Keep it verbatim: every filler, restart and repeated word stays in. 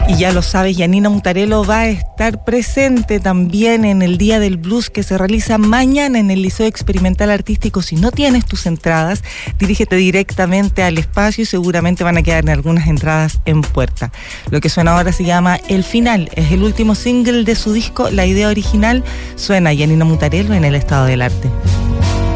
Y ya lo sabes, Yanina Mutarello va a estar presente también en el Día del Blues que se realiza mañana en el Liceo Experimental Artístico. Si no tienes tus entradas, dirígete directamente al espacio y seguramente van a quedar algunas entradas en puerta. Lo que suena ahora se llama El Final, es el último single de su disco La Idea Original. Suena Yanina Mutarello en El Estado del Arte.